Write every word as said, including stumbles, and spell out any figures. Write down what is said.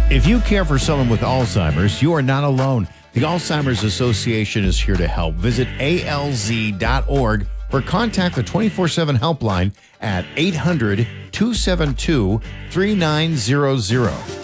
If you care for someone with Alzheimer's, you are not alone. The Alzheimer's Association is here to help. Visit A L Z dot org or contact the twenty-four seven helpline at eight hundred, two seven two, three nine zero zero.